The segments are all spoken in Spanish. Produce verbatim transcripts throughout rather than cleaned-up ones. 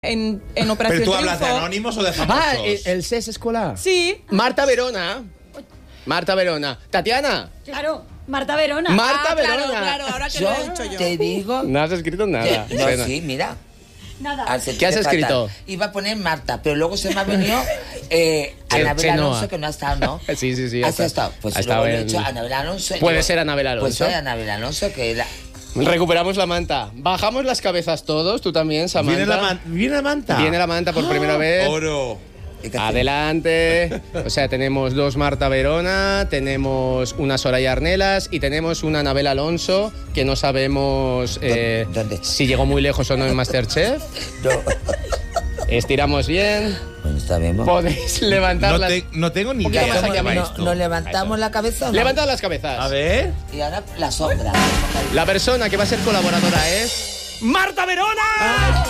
En, en Operación ¿Pero tú hablas Triunfo. de anónimos o de famosos? Ah, el, el C E S escolar. Sí. Marta Verona. Marta Verona. Tatiana. Claro, Marta Verona. Marta Ah, Verona. claro, claro, ahora que Yo lo he dicho yo. te digo... No has escrito nada. que- no, Bueno. sí, mira. Nada. Al sentirse ¿Qué has fatal. escrito? Iba a poner Marta, pero luego se me ha venido eh, Che- Anabel Chenoa. Alonso, que no ha estado, ¿no? Sí, sí, sí. ¿Has está- estado? Pues ha luego estado le he en- dicho Anabel Alonso. Puede Digo, ser Anabel Pues Alonso. soy Anabel Alonso, que la... Recuperamos la manta. Bajamos las cabezas todos, tú también, Samantha. ¿Viene la, man- ¿Viene la manta? Viene la manta por primera vez. Oro. Adelante. O sea, tenemos dos Marta Verona, tenemos una Soraya Arnelas y tenemos una Anabel Alonso, que no sabemos eh, ¿Dónde? si llegó muy lejos o no en Masterchef. No. Estiramos bien. Bueno, está bien. ¿no? Podéis levantar No, las... te- no tengo ni Un poquito idea más de aquí cómo va abajo. esto. ¿Nos levantamos la cabeza o no? Levantad las cabezas. A ver. Y ahora la sombra. La persona que va a ser colaboradora es... ¡Marta Verona!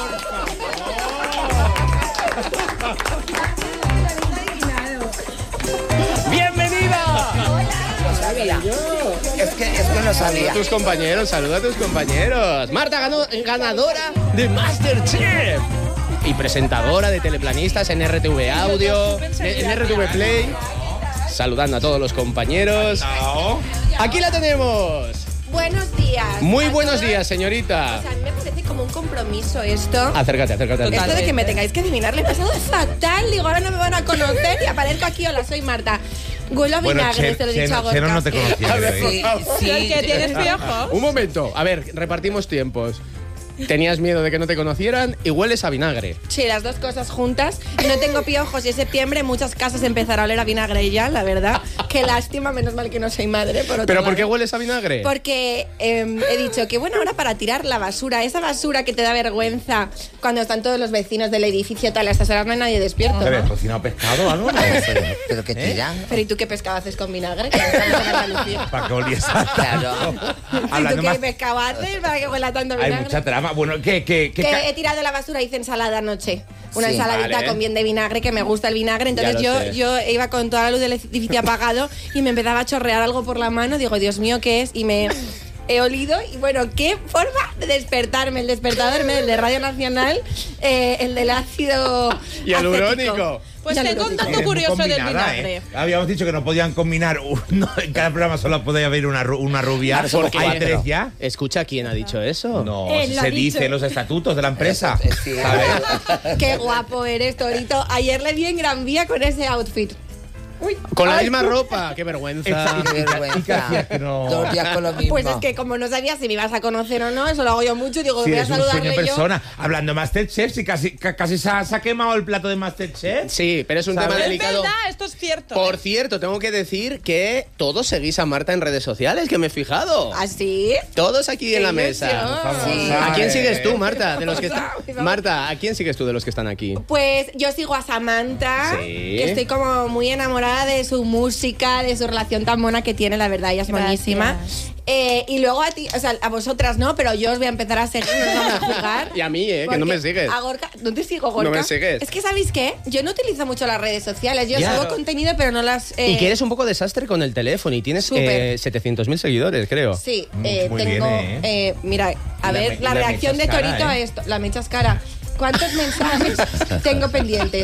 ¡Bienvenida! Lo sabía. Es que, es que lo sabía. A tus compañeros, saluda a tus compañeros. Marta ganó, ganadora de Masterchef y presentadora de Teleplanistas en R T V Audio, en R T V Play. Saludando a todos los compañeros. Chao. Aquí la tenemos. Buenos días. Muy a buenos todos. días, señorita. O sea, a mí me parece como un compromiso esto. Acércate, acércate. al Esto micro. de que me tengáis que adivinar, le he pasado fatal. Digo, ahora no me van a conocer y aparezco aquí. Hola, soy Marta. Huelo a Bueno, vinagre, Chen- te lo he dicho a Chen- Cheno Gorka. no te conocía. A ver, creo, ¿eh? Sí, por favor. sí. ¿El que tienes piojos? Un momento. A ver, repartimos tiempos. Tenías miedo de que no te conocieran y hueles a vinagre. Sí, las dos cosas juntas. No tengo piojos y es septiembre en muchas casas empezará a oler a vinagre ya, la verdad. Qué lástima, menos mal que no soy madre. Por otro ¿Pero por qué lado. hueles a vinagre? Porque eh, he dicho que buena hora para tirar la basura, esa basura que te da vergüenza cuando están todos los vecinos del edificio tal, a estas horas no hay nadie despierto, ¿Te habías ¿no? cocinado pescado o algo? No. Pero, pero que tiran. Pero ¿y tú qué pescado haces con vinagre? Que no estamos en Andalucía. Para que oliese a Claro. ¿Y tú Hablando qué más, pescado haces para que huela tanto hay vinagre? mucha trama. Bueno, ¿qué, qué, qué ca- Que he tirado la basura, hice ensalada anoche. Una Sí, ensaladita vale. con bien de vinagre, que me gusta el vinagre. Entonces Ya lo yo, sé. yo iba con toda la luz del edificio apagado y me empezaba a chorrear algo por la mano. Digo, Dios mío, ¿qué es? Y me he olido. Y bueno, qué forma de despertarme. El despertador, el de Radio Nacional, eh, el del ácido Hialurónico. Pues Ya tengo lo un digo. dato Eres muy curioso del combinada, vinagre. ¿eh? Habíamos dicho que no podían combinar uno, en cada programa solo podía haber una, ru- una rubia. ¿Por qué? ¿Hay tres ya? Escucha, ¿quién ha dicho eso? No, Él si lo ha se dicho. dice en los estatutos de la empresa. Sí. ¿Sabes? Qué guapo eres, Torito. Ayer le vi en Gran Vía con ese outfit. Uy. Con la Ay, misma ropa, qué vergüenza. Qué vergüenza. ¿Y qué hacías que no? Dos días con lo mismo. Pues es que como no sabía si me ibas a conocer o no, eso lo hago yo mucho. Digo, Si voy a eres un sueño saludarle en yo. persona. Hablando de Masterchef, si casi, ca- casi se ha, se ha quemado el plato de Masterchef. Sí, pero es un ¿Sabes? tema Es delicado. verdad, esto es cierto. Por cierto, tengo que decir que todos seguís a Marta en redes sociales, que me he fijado. ¿Así? Todos aquí en la Qué mesa. ilusión. Sí. ¿A quién Eh. sigues tú, Marta? De los que Vamos, vamos. Marta, ¿a quién sigues tú de los que están aquí? Pues yo sigo a Samantha, Sí. que estoy como muy enamorada de su música, de su relación tan mona que tiene, la verdad, ella es Gracias. buenísima. Eh, y luego a ti, o sea, a vosotras no, pero yo os voy a empezar a seguir, no nos vamos a jugar. Y a mí, eh, que no Porque me sigues. A Gorka, ¿no te sigo, Gorka? No me sigues. Es que, ¿sabéis qué? Yo no utilizo mucho las redes sociales, yo Ya. subo contenido, pero no las... eh, Y que eres un poco desastre con el teléfono y tienes Súper. eh, setecientos mil seguidores, creo. Sí, Mm, eh, muy tengo... bien, eh, mira, a La ver, me- la, la reacción de mechas cara, Torito a ¿eh? esto. La mechas cara. ¿Cuántos mensajes tengo pendientes?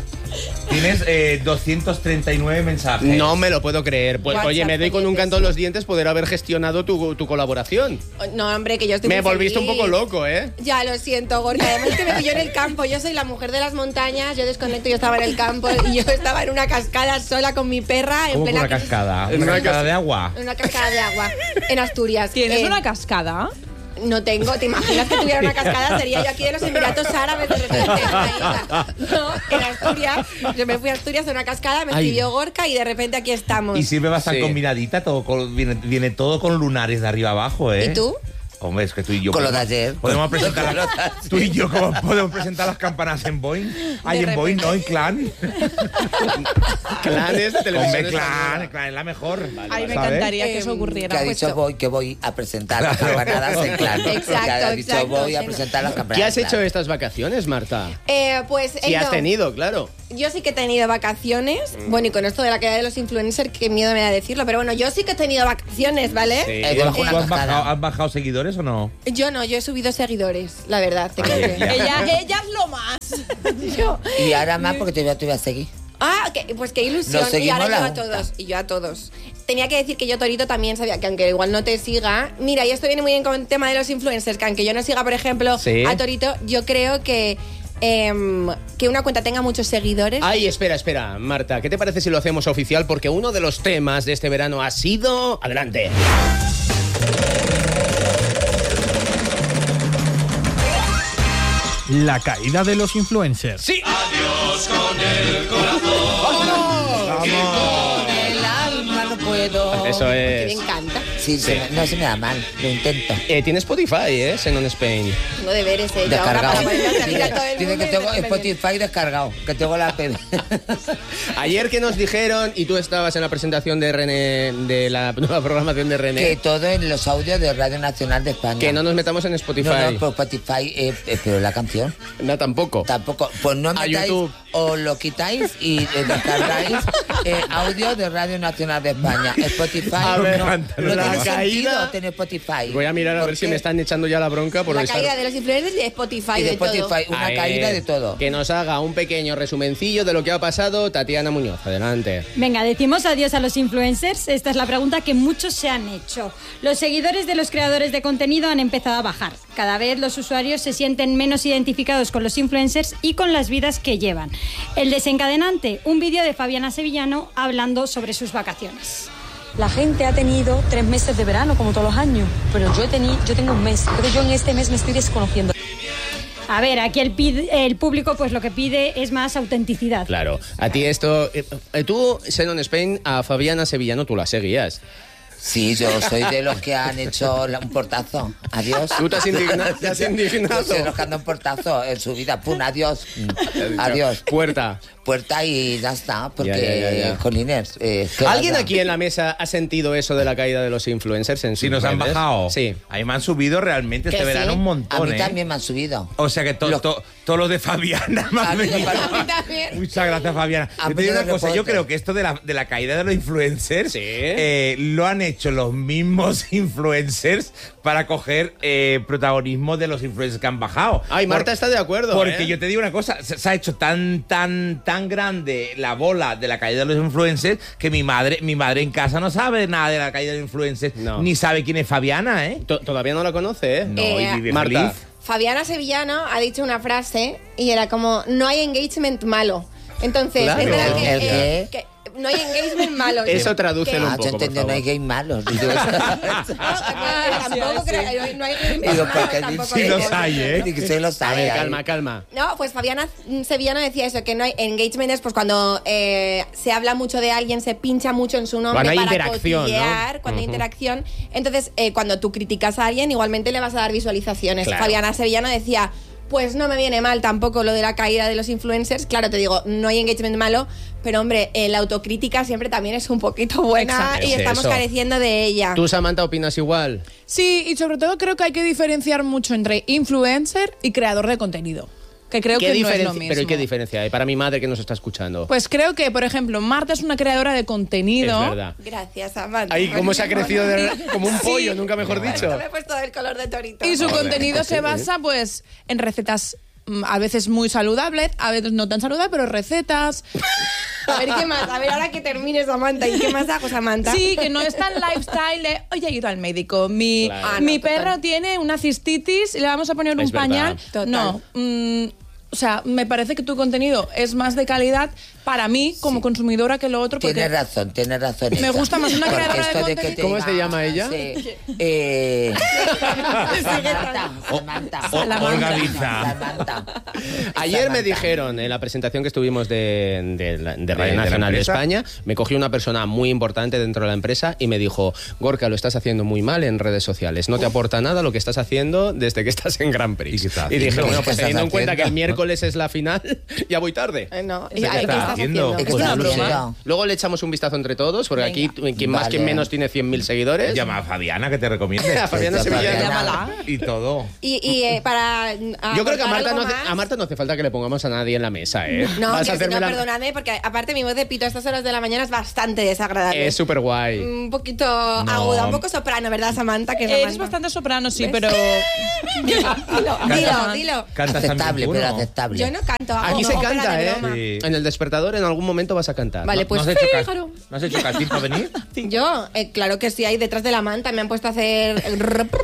Tienes eh, doscientos treinta y nueve mensajes. No me lo puedo creer. Pues, WhatsApp oye, me doy con un pendientes, canto en sí. los dientes poder haber gestionado tu, tu colaboración. No, hombre, que yo estoy Me muy volviste un feliz. poco loco, ¿eh? Ya lo siento, Gorka. Además que me pilló en el campo. Yo soy la mujer de las montañas. Yo desconecto. Yo estaba en el campo y yo estaba en una cascada sola con mi perra en ¿Cómo que plena una crisis- cascada? En ¿Una una cascada cas- de agua? En una cascada de agua en Asturias. ¿Tienes Eh, una cascada? No tengo. ¿Te imaginas que tuviera una cascada? Sería yo aquí de los Emiratos Árabes de repente. en una isla. No, en Asturias. Yo me fui a Asturias a una cascada, me Ay. escribió Gorka y de repente aquí estamos. Y sirve bastante Sí. combinadita, todo con- viene, viene todo con lunares de arriba abajo, ¿eh? ¿Y tú? Hombre, es que tú y yo... Con lo de podemos- ayer. Podemos presentar Con lo de las, ayer. tú y yo como podemos presentar las campanas en Boeing. Hay De en Boeing, repente. ¿no? En Clan. Clanes de televisión Hombre, Clan, española. Clan es la mejor. Ay, me ¿sabes? encantaría que Eh, eso ocurriera. Que ha Pues dicho yo- voy, que voy a presentar las campanadas en Clan. Exacto, Que ha dicho exacto, voy a sí. presentar las campanadas ¿Qué has en hecho Clan. estas vacaciones, Marta? Eh, pues he Si has ido- tenido, claro. Yo sí que he tenido vacaciones. Bueno, y con esto de la caída de los influencers, qué miedo me da decirlo. Pero bueno, yo sí que he tenido vacaciones, ¿vale? Sí. Eh, debajo ¿Tú una has cascada. bajado, has bajado seguidores seguidores o no? Yo no, yo he subido seguidores, la verdad. Te Ay, creo que- ya. Ella, ella es lo más. Yo- Y ahora más porque te voy a, te voy a seguir. Ah, que- pues qué ilusión. Nos Y seguimos ahora yo la a junta. todos. Y yo a todos. Tenía que decir que yo, Torito, también sabía que aunque igual no te siga. Mira, y esto viene muy bien con el tema de los influencers, que aunque yo no siga, por ejemplo, Sí. a Torito, yo creo que. em, que una cuenta tenga muchos seguidores. Ay, espera, espera, Marta, ¿qué te parece si lo hacemos oficial? Porque uno de los temas de este verano ha sido... Adelante. La caída de los influencers. ¡Sí! El alma no puedo. Eso Que es... me encanta. Sí, se me- no se me da mal, lo intento. Eh, Tiene Spotify, ¿eh? Xenon Spain. Tengo deberes, eh. Yo ahora Descargado. para ponerme a salir a todo el Tiene mundo que y tengo me- me- Spotify descargado, que tengo la P B. Ayer que nos dijeron, y tú estabas en la presentación de René, de la nueva programación de Que René, todo en los audios de Radio Nacional de España. que no nos metamos en Spotify. No, no, por Spotify, eh, eh, pero la canción No, tampoco. tampoco. Pues no A metáis YouTube. o lo quitáis y eh, descargáis eh, audio de Radio Nacional de España. Spotify A ver, no, no la tiene caída- sentido tener Spotify. Voy a mirar a ver si Porque- me están echando ya la bronca por La estar- caída de los influencers y de Spotify, Y de de todo. Spotify, una A caída ver, de todo. Que nos haga un pequeño resumencillo de lo que ha pasado Tatiana Muñoz. Adelante. Venga, decimos adiós a los influencers. Esta es la pregunta que muchos se han hecho. Los seguidores de los creadores de contenido han empezado a bajar. Cada vez los usuarios se sienten menos identificados con los influencers y con las vidas que llevan. El desencadenante, un vídeo de Fabiana Sevillano hablando sobre sus vacaciones. La gente ha tenido tres meses de verano, como todos los años, pero yo, he teni- yo tengo un mes. Entonces yo en este mes me estoy desconociendo. A ver, aquí el, pid- el público pues lo que pide es más autenticidad. Claro. A ti esto... eh, eh, tú, Xenon Spain, a Fabiana Sevillano tú la seguías. Sí, yo soy de los que han hecho la- un portazo. Adiós. Tú te has indigna- te has indignado. Yo soy de los que han dado un portazo en su vida. Pum, adiós. Mm, Adiós. Puerta. Puerta y ya está, porque, Ya, ya, ya, ya. jolines, eh, ¿qué ¿Alguien pasa? aquí en la mesa ha sentido eso de la caída de los influencers en Si sus nos han redes? bajado. Sí. A mí me han subido realmente Que este sí. verano un A montón, mí ¿eh? también me han subido. O sea que todos Lo- to, todo lo de Fabiana me A han mí venido. me A mí también. Muchas gracias, Fabiana. A Yo te mí digo no una me cosa, yo reportes. creo que esto de la, de la caída de los influencers Sí. eh, lo han hecho los mismos influencers para coger eh, protagonismo de los influencers que han bajado. Ay, Marta Por- está de acuerdo. Porque ¿eh? yo te digo una cosa, se, se ha hecho tan, tan, tan grande la bola de la caída de los influencers que mi madre, mi madre en casa no sabe nada de la caída de los influencers, No. ni sabe quién es Fabiana, ¿eh? To- Todavía no la conoce, ¿eh? No, Eh, y vive Marta. feliz. Fabiana Sevillano ha dicho una frase y era como, no hay engagement malo. Entonces, Claro. es verdad que, ¿El eh, qué? que no hay engagement malo. Eso Que- tradúcelo un Ah, poco, yo por entendí, no favor. hay gay malos. Digo, No, tampoco creo que no hay engagement digo, malo, porque tampoco dice- Sí digo. los hay, ¿eh? Digo, sí los A hay, ver, hay. calma, calma. No, pues Fabiana Sevillano decía eso, que no hay engagement es pues cuando eh, se habla mucho de alguien, se pincha mucho en su nombre Cuando hay para interacción, cotillear, ¿no? cuando hay Ujú. interacción. Entonces, eh, cuando tú criticas a alguien, igualmente le vas a dar visualizaciones. Claro. Fabiana Sevillano decía, pues no me viene mal tampoco lo de la caída de los influencers. Claro, te digo, no hay engagement malo, pero hombre, eh, la autocrítica siempre también es un poquito buena Exacto. y Es estamos eso. careciendo de ella. ¿Tú, Samantha, opinas igual? Sí, y sobre todo creo que hay que diferenciar mucho entre influencer y creador de contenido. Que creo ¿Qué que no es diferencia- lo mismo. Pero ¿y qué diferencia hay para mi madre que nos está escuchando? Pues creo que, por ejemplo, Marta es una creadora de contenido. Es verdad. Gracias, Amanda. Ay, cómo se ha crecido de- como un pollo, nunca mejor dicho. Me he puesto el color de torito. Y su Joder. contenido se basa pues en recetas mm, a veces muy saludables, a veces no tan saludables, pero recetas. A ver, ¿qué más? A ver, ahora que termine Samantha. ¿Y qué más hago, Samantha? Sí, que no es tan lifestyle de, oye, he ido al médico, mi, Claro. Ah, mi no, perro total. tiene una cistitis y le vamos a poner un Es verdad. pañal. Total. No, mm, o sea, me parece que tu contenido es más de calidad para mí como consumidora que lo otro. Porque Tienes razón, tienes razón. Me esa. gusta más una Porque creadora de esto que contenido. te ¿Cómo diga, se llama ella? sí, eh, Samantha, Samantha. O- Olga Biza. Samantha. Ayer me Samantha. dijeron en la presentación que estuvimos de, de, la- de Radio de la Nacional de empresa. España, me cogió una persona muy importante dentro de la empresa y me dijo, Gorka, lo estás haciendo muy mal en redes sociales, no te aporta nada lo que estás haciendo desde que estás en Grand Prix. ¿Y qué estás Y dije, haciendo? bueno, ¿Qué pues estás teniendo en cuenta que el haciendo? miércoles miércoles es la final, ya voy tarde. Eh, No, ¿Qué ¿qué estás estás haciendo? haciendo? ¿Qué Pues estás no lo sé. haciendo? Luego le echamos un vistazo entre todos, porque Venga. aquí quien más, Vale. quien menos tiene cien mil seguidores. Llama a Fabiana que te recomiende. A Fabiana Esta Sevillana. Fabiana. Llámala. Y todo. Y, y eh, para. Yo creo que a Marta, no hace, a Marta no hace falta que le pongamos a nadie en la mesa, ¿eh? No, Vas que a si no, hacerme la- perdonadme, porque aparte mi voz de pito a estas horas de la mañana es bastante desagradable. Es súper guay. Un poquito aguda, un poco soprano, ¿verdad, Samantha? Que es Eres Samantha. bastante soprano, sí, ¿Ves? pero... Dilo, dilo, dilo. Cantas Aceptable, también tú, pero ¿no? aceptable. Yo no canto. hago Aquí se ópera canta, de ¿eh? broma. Sí. En el despertador en algún momento vas a cantar. Vale, ¿No- pues ¿No has hecho, cas- Fígaro. ¿No has hecho casting para venir? Yo, eh, claro que sí, ahí detrás de la manta me han puesto a hacer. el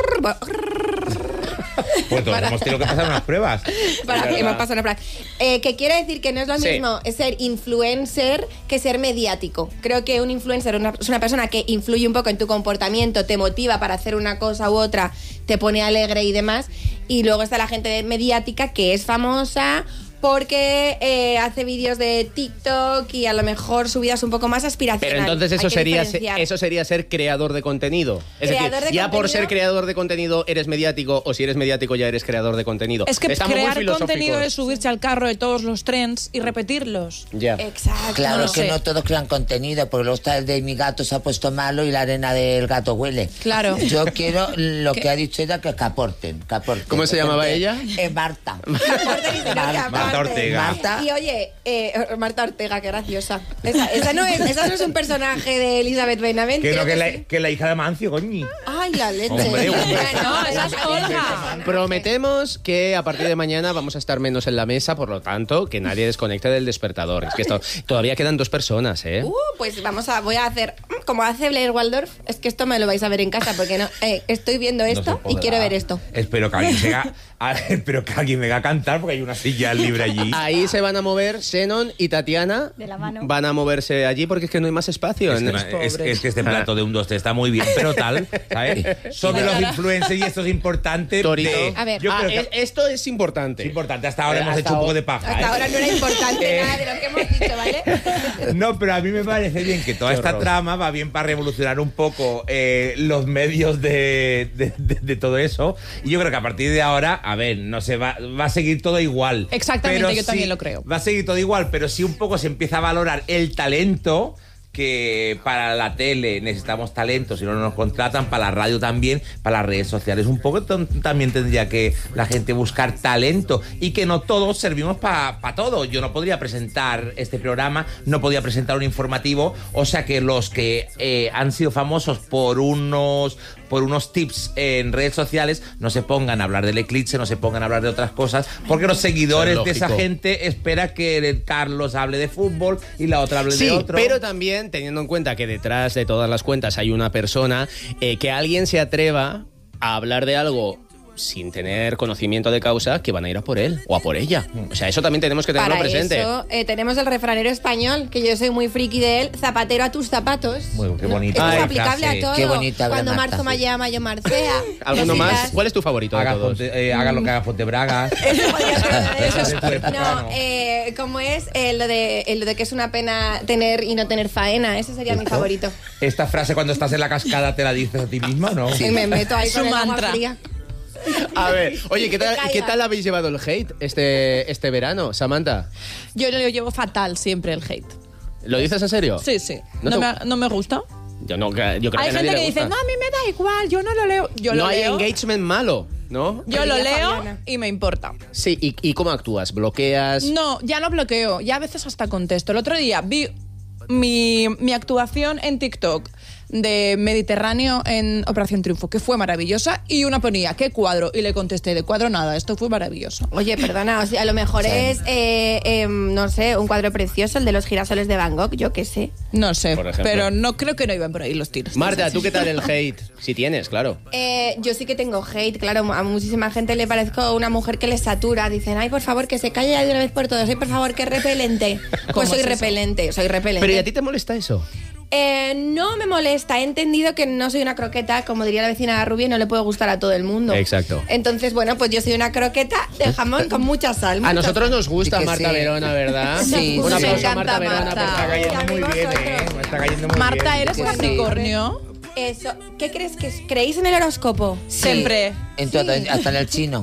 Pues todos hemos tenido que pasar unas pruebas. Para que me pasa una prueba. Eh, que quiere decir que no es lo Sí. mismo ser influencer que ser mediático. Creo que un influencer una- es una persona que influye un poco en tu comportamiento, te motiva para hacer una cosa u otra, te pone alegre y demás. Y luego está la gente mediática que es famosa porque eh, hace vídeos de TikTok y a lo mejor su vida es un poco más aspiracional. Pero entonces eso Hay que sería, diferenciar. eso sería ser creador de contenido. Es Creador decir, de ya por contenido. ser creador de contenido eres mediático, o si eres mediático ya eres creador de contenido. Es que Estamos muy crear filosóficos. contenido es subirse al carro de todos los trends y repetirlos. Ya. Exacto. Claro, No es que sé. no todos crean contenido, porque luego está el de mi gato se ha puesto malo y la arena del gato huele. Claro. Yo quiero lo que ha dicho ella, que, que aporten, que aporten. ¿Cómo se llamaba Porque- ella? Eh, Marta. Aparte que se Marta. cambia, Marta aparte. Ortega. Marta. Y oye, eh, Marta Ortega, qué graciosa. Esa, esa no es, esa no es un personaje de Elizabeth Benavent. Que, creo no, que, que la, sí. que la hija de Mancio, coño. Ay, la leche. Hombre, hombre. No, esa es Olga. Prometemos que a partir de mañana vamos a estar menos en la mesa, por lo tanto, que nadie desconecte del despertador. Es que esto, todavía quedan dos personas, ¿eh? Uh, pues vamos a, voy a hacer, como hace Blair Waldorf, es que esto me lo vais a ver en casa, porque no, eh, estoy viendo No esto se y podrá. quiero ver esto. Espero que alguien venga, a- espero que alguien venga a cantar porque hay una silla libre allí. Ahí se van a mover Xenon y Tatiana. De la mano. Van a moverse allí porque es que no hay más espacio. Es que, no- es- es que este plato de un dos te está muy bien, pero tal, ¿sabes? Sobre los influencers y esto es importante. Torito. de- A ver. yo Ah, creo es- que esto es importante. es importante. Hasta ahora Eh, hemos hasta hecho un poco ahora- de paja. Hasta ¿eh? ahora no era importante Eh. nada de lo que hemos dicho, ¿vale? No, pero a mí me parece bien que toda Qué esta horror. trama va bien para revolucionar un poco eh, los medios de, de- de- de todo eso. Y yo creo que a partir de ahora, a ver, no se va, va a seguir todo igual. Exactamente, Pero yo sí- también lo creo. Va a seguir todo igual, pero sí un poco se empieza a valorar el talento. Que para la tele necesitamos talento, si no no nos contratan, para la radio también, para las redes sociales un poco ton- también tendría que la gente buscar talento y que no todos servimos para todo. Yo no podría presentar este programa, no podía presentar un informativo, o sea que los que eh, han sido famosos por unos por unos tips en redes sociales no se pongan a hablar del eclipse, no se pongan a hablar de otras cosas, porque los seguidores Eso de es esa lógico. gente espera que el Carlos hable de fútbol y la otra hable Sí, de otro. pero también teniendo en cuenta que detrás de todas las cuentas hay una persona, eh, que alguien se atreva a hablar de algo sin tener conocimiento de causa, que van a ir a por él o a por ella. O sea, eso también tenemos que tenerlo Para presente. eso eh, tenemos el refranero español, que yo soy muy friki de él, zapatero a tus zapatos. Bueno, qué ¿No? bonita Esto es Ay, aplicable frase. a todo. Qué bonita, Cuando Marta, marzo me sí. llama, yo marcea. ¿Alguno Cositas. más? ¿Cuál es tu favorito de haga, todos? Fonte- eh, haga lo que haga Fontebragas. Eso podría ser una de Eso esas. es tu época, No, ¿no? eh, como es eh, lo, de, eh, lo de que es una pena tener y no tener faena. Ese sería mi favorito. Esta frase cuando estás en la cascada te la dices a ti misma, ¿no? Y me meto ahí Es con un el agua mantra. fría. A ver, oye, ¿qué tal, Que caiga. ¿qué tal habéis llevado el hate este, este verano, Samantha? Yo lo llevo fatal siempre el hate. ¿Lo dices en serio? Sí, sí. ¿No No, te- me, no me gusta. Yo, no, yo creo Hay que a nadie gente le que dice, gusta. no, a mí me da igual, yo no lo leo. Yo no lo hay leo. engagement malo, ¿no? Yo lo Diría leo Fabiana. y me importa. Sí, ¿y, y cómo actúas? ¿Bloqueas? No, ya no bloqueo, ya a veces hasta contesto. El otro día vi mi, mi actuación en TikTok de Mediterráneo en Operación Triunfo, que fue maravillosa, y una ponía, ¿qué cuadro? Y le contesté, de cuadro nada, esto fue maravilloso. Oye, perdona, o sea, a lo mejor Sí. es, eh, em, no sé, un cuadro precioso, el de los girasoles de Van Gogh, yo qué sé. No sé, Por ejemplo. pero no creo que no iban por ahí los tiros. Marta, ¿tú qué tal el hate? Si tienes, claro. Eh, yo sí que tengo hate, claro, a muchísima gente le parezco una mujer que les satura. Dicen, ay, por favor, que se calle ya de una vez por todas. Ay, por favor, que repelente. ¿Cómo Pues soy es eso? repelente, soy repelente. Pero ¿y a ti te molesta eso? Eh, no me molesta, he entendido que no soy una croqueta, como diría la vecina Rubia, y no le puedo gustar a todo el mundo. Exacto. Entonces, bueno, pues yo soy una croqueta de jamón con mucha sal. A mucha nosotros sal. nos gusta Sí que Marta sí. Verona, ¿verdad? Sí, Un sí. aplauso Me a encanta Marta Verona. Marta. por Está favor. cayendo Y a muy mí bien, vosotros. ¿eh? Me está cayendo muy Marta, bien. ¿eres Que sí. Capricornio? Eso, ¿qué crees que es? ¿Creéis en el horóscopo? Siempre. En todo, hasta en el chino.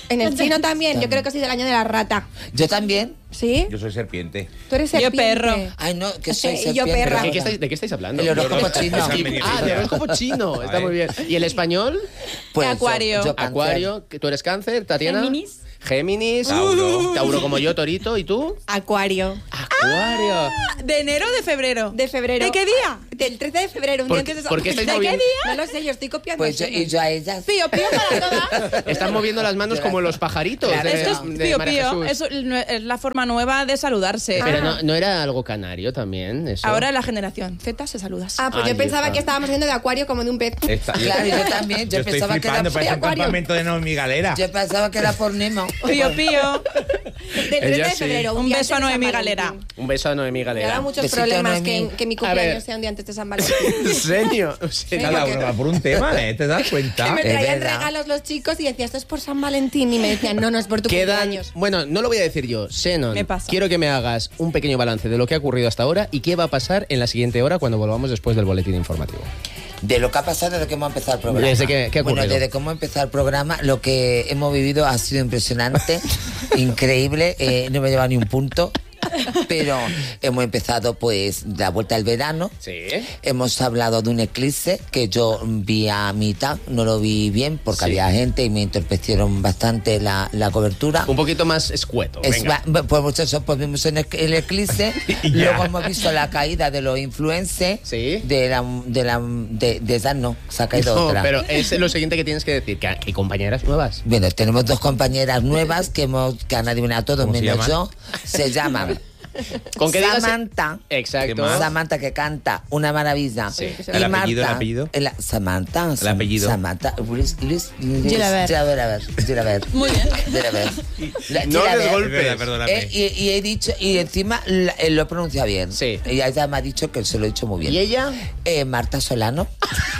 En el chino también. Yo creo que ha sido el año de la rata. Yo también. ¿Sí? Yo soy serpiente. Tú eres Yo serpiente. perro. Ay, no, que soy Y serpiente. yo perra. ¿De qué, estáis, ¿De qué estáis hablando? El horóscopo chino. Ah, de horóscopo chino. Está muy bien. ¿Y el español? Pues yo- Acuario. yo cáncer. Acuario. ¿Tú eres cáncer, Tatiana? Géminis. Géminis. Tauro. Tauro como yo, Torito. ¿Y tú? Acuario. Acuario. ¿De enero o de febrero? De febrero. ¿De qué día? Del trece de febrero, un ¿Por día qué- antes de por qué San estáis Valentín. ¿De qué moviendo- día? No lo sé, yo estoy copiando. Pues yo, el chino. y yo a ellas. Pío, pío para todas. Están moviendo las manos como los pajaritos Claro, de, Esto es de pío, María pío. Jesús. Eso es la forma nueva de saludarse. Pero no, no era algo canario también, eso. Ahora la generación Z se saluda así. Ah, pues Ahí yo pensaba está. que estábamos viendo de acuario como de un pez. Esta- Claro, yo también. Yo, Yo estoy pensaba que era flipando, parece un Acuario. campamento de Naomi Galera. Yo pensaba que era por Nemo. Pío, pío. Del trece Ella de sí. febrero. Un día beso a antes de Noemí San Galera. Valentín. Un beso a Noemí Me Galera. da muchos Besito, problemas Noemí. que, que mi A cumpleaños ver. sea un día antes de San Valentín. ¿En serio? ¿En serio? Cada porque- uno va por un tema, ¿eh? ¿Te das Que cuenta? me Es traían verdad. regalos los chicos y decía, esto es por San Valentín. Y me decían, no, no es por tu Quedan, cumpleaños. bueno, no lo voy a decir yo, Xenon. Me pasa. Quiero que me hagas un pequeño balance de lo que ha ocurrido hasta ahora y qué va a pasar en la siguiente hora cuando volvamos después del boletín informativo. De lo que ha pasado desde que hemos empezado el programa. Desde que- ¿qué ha Bueno, ocurrido? desde que hemos empezado el programa, lo que hemos vivido ha sido impresionante, increíble. eh, no me lleva ni un punto. Pero hemos empezado, pues, la vuelta al verano. Sí. Hemos hablado de un eclipse que yo vi a mitad, no lo vi bien porque Sí. había gente y me entorpecieron bastante la, la cobertura. Un poquito más escueto. Es venga. va- pues mucho eso, pues vimos en el, el eclipse, Y ya. luego hemos visto la caída de los influencers, Sí. de la de la de, de esa no, se ha caído No, otra. pero es lo siguiente que tienes que decir, que hay compañeras nuevas. Bueno, tenemos dos compañeras nuevas que hemos que han adivinado todo ¿Cómo se menos llaman? yo. Se llaman Con que digas- Samantha. Exacto. ¿Qué más? Samantha, que canta una maravilla. Sí. Y ¿El apellido, Marta, el apellido? el- Samantha. El apellido. Samantha. Luis, Luis, Luis, Gilabert. Gilabert, Gilabert. Muy bien. Gilabert. La- No Gilabert. les golpes. Es verdad, perdóname. Eh, y, y he dicho, y encima la- él lo pronuncia bien. Sí. Y ella me ha dicho que se lo he dicho muy bien. ¿Y ella? Eh, Marta Solano.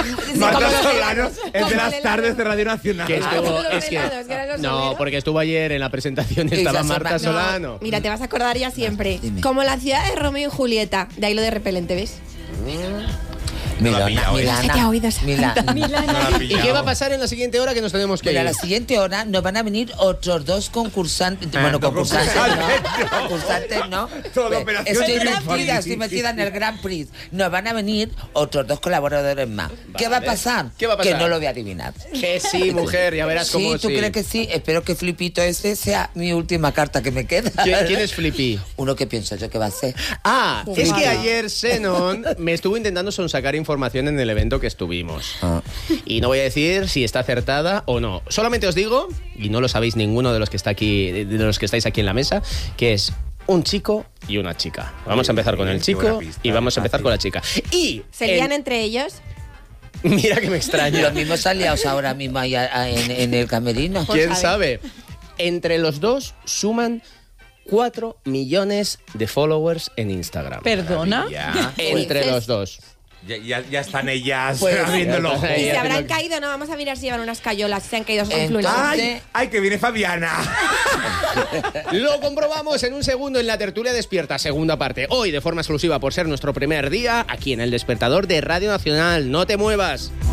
Marta Solano, es como de el las helado. tardes de Radio Nacional. Que Ah, estuvo, los es que, helados, que eran los no, soleros. porque estuvo ayer en la presentación, Y estaba ya se Marta va- Solano. Mira, te vas a acordar ya siempre. Dime. Como la ciudad de Romeo y Julieta. De ahí lo de repelente, ¿ves? No la ha Milana, pillado, ¿eh? Milana, Se te ha oído, Samantha. Milana. No la ha ¿Y pillado. qué va a pasar en la siguiente hora que nos tenemos que Bueno, a ir? la siguiente hora nos van a venir otros dos concursantes. Ah, bueno, dos concursantes concursantes, no. no. Concursantes no. Todo Pues, operación estoy triunfal. metida, Sí, estoy sí, metida sí. en el Grand Prix. Nos van a venir otros dos colaboradores más. ¿Qué va a pasar? ¿Qué va a pasar? Que no lo voy a adivinar. Que sí, mujer, ya verás Sí, cómo ¿tú sí. crees que sí? Espero que Flipito ese sea mi última carta que me queda. ¿Quién, quién es Flippy? Uno que pienso yo que va a ser. Ah, es que Vale. ayer Xenon me estuvo intentando sonsacar información en el evento que estuvimos. Ah. Y no voy a decir si está acertada o no. Solamente os digo, y no lo sabéis ninguno de los que está aquí, de los que estáis aquí en la mesa, que es un chico y una chica. Vamos a empezar con el Qué buena chico pista, y vamos a empezar fácil. con la chica. Y ¿Se lían el- entre ellos? mira que me extraña. Los mismos aliados ahora mismo ahí a- a- en, en el camerino. ¿Quién Pues sabe? Entre los dos suman cuatro millones de followers en Instagram. ¿Perdona? Ya, Entre Pues- los dos. ya, ya, ya están ellas Pues- abriendo el ojo. Ahí ¿Y ya se habrán tengo que- caído? No, vamos a mirar si llevan unas cayolas. Se han caído sus Entonces- influencers. ¡Ay! ¡Ay, que viene Fabiana! Lo comprobamos en un segundo en la tertulia despierta, segunda parte. Hoy de forma exclusiva por ser nuestro primer día aquí en el despertador de Radio Nacional. No te muevas.